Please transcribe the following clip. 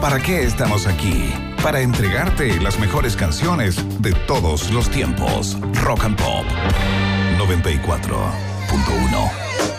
¿Para qué estamos aquí? Para entregarte las mejores canciones de todos los tiempos. Rock and Pop 94.1.